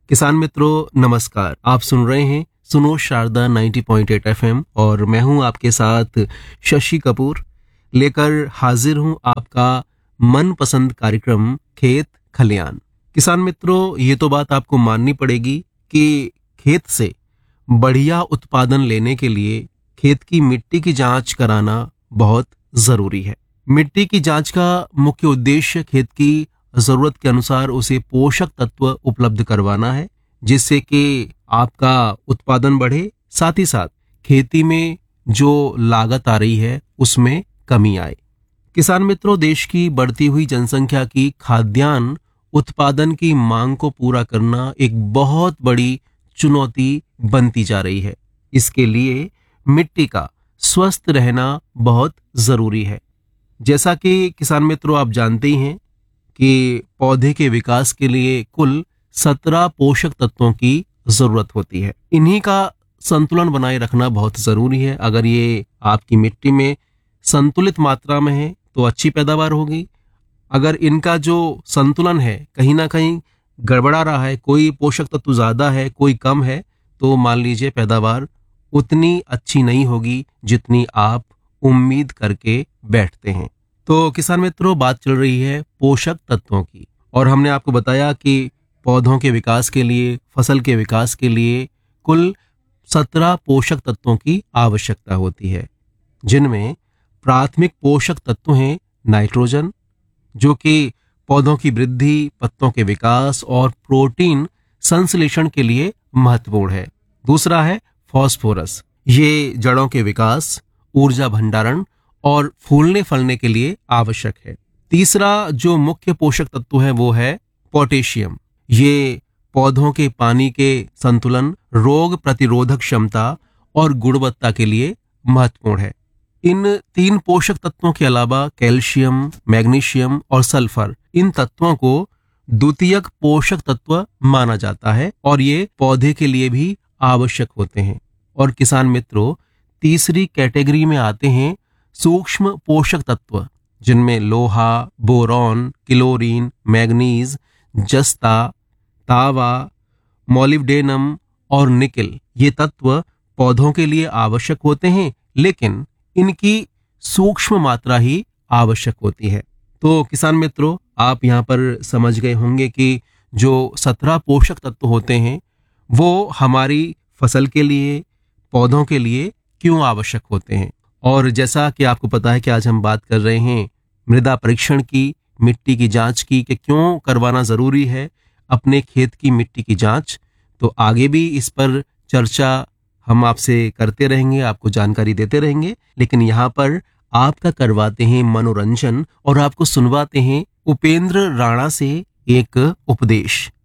किसान मित्रों नमस्कार। आप सुन रहे हैं सुनो शारदा 90.8 एफएम और मैं हूं आपके साथ शशि कपूर लेकर हाजिर हूं आपका मनपसंद कार्यक्रम खेत खलियान। किसान मित्रों ये तो बात आपको माननी पड़ेगी कि खेत से बढ़िया उत्पादन लेने के लिए खेत की मिट्टी की जांच कराना बहुत जरूरी है। मिट्टी की जांच का मुख्य उद्देश्य खेत की जरूरत के अनुसार उसे पोषक तत्व उपलब्ध करवाना है, जिससे कि आपका उत्पादन बढ़े, साथ ही साथ खेती में जो लागत आ रही है उसमें कमी आए। किसान मित्रों, देश की बढ़ती हुई जनसंख्या की खाद्यान्न उत्पादन की मांग को पूरा करना एक बहुत बड़ी चुनौती बनती जा रही है। इसके लिए मिट्टी का स्वस्थ रहना बहुत जरूरी है। जैसा कि किसान मित्रों आप जानते ही हैं कि पौधे के विकास के लिए कुल 17 पोषक तत्वों की जरूरत होती है। इन्हीं का संतुलन बनाए रखना बहुत जरूरी है। अगर ये आपकी मिट्टी में संतुलित मात्रा में है तो अच्छी पैदावार होगी। अगर इनका जो संतुलन है कहीं ना कहीं गड़बड़ा रहा है, कोई पोषक तत्व ज्यादा है कोई कम है, तो मान लीजिए पैदावार उतनी अच्छी नहीं होगी जितनी आप उम्मीद करके बैठते हैं। तो किसान मित्रों बात चल रही है पोषक तत्वों की, और हमने आपको बताया कि पौधों के विकास के लिए, फसल के विकास के लिए कुल 17 पोषक तत्वों की आवश्यकता होती है, जिनमें प्राथमिक पोषक तत्व हैं नाइट्रोजन, जो कि पौधों की वृद्धि, पत्तों के विकास और प्रोटीन संश्लेषण के लिए महत्वपूर्ण है। दूसरा है फास्फोरस, ये जड़ों के विकास, ऊर्जा भंडारण और फूलने फलने के लिए आवश्यक है। तीसरा जो मुख्य पोषक तत्व है वो है पोटेशियम, ये पौधों के पानी के संतुलन, रोग प्रतिरोधक क्षमता और गुणवत्ता के लिए महत्वपूर्ण है। इन 3 पोषक तत्वों के अलावा कैल्शियम, मैग्नीशियम और सल्फर, इन तत्वों को द्वितीयक पोषक तत्व माना जाता है और ये पौधे के लिए भी आवश्यक होते हैं। और किसान मित्रों तीसरी कैटेगरी में आते हैं सूक्ष्म पोषक तत्व, जिनमें लोहा, बोरॉन, क्लोरीन, मैग्नीज, जस्ता, तावा, मोलिब्डेनम और निकेल, ये तत्व पौधों के लिए आवश्यक होते हैं, लेकिन इनकी सूक्ष्म मात्रा ही आवश्यक होती है। तो किसान मित्रों आप यहाँ पर समझ गए होंगे कि जो 17 पोषक तत्व होते हैं वो हमारी फसल के लिए, पौधों के लिए क्यों आवश्यक होते हैं। और जैसा कि आपको पता है कि आज हम बात कर रहे हैं मृदा परीक्षण की, मिट्टी की जांच की, कि क्यों करवाना जरूरी है अपने खेत की मिट्टी की जांच। तो आगे भी इस पर चर्चा हम आपसे करते रहेंगे, आपको जानकारी देते रहेंगे, लेकिन यहाँ पर आपका करवाते हैं मनोरंजन और आपको सुनवाते हैं उपेंद्र राणा से एक उपदेश।